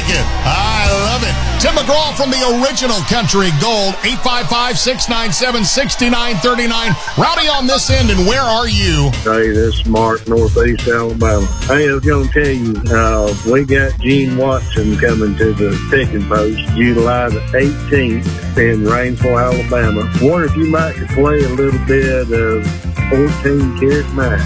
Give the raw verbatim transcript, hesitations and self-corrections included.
like it. I love it. Tim McGraw from the original Country Gold. eight five five, six nine seven, six nine three nine. Rowdy on this end, and where are you? Hey, this is Mark, Northeast Alabama. Hey, I was going to tell you, uh, we got Gene Watson coming to the picking post July the eighteenth in Rainsville, Alabama. Wonder if you might could play a little bit of fourteen Karat Mine.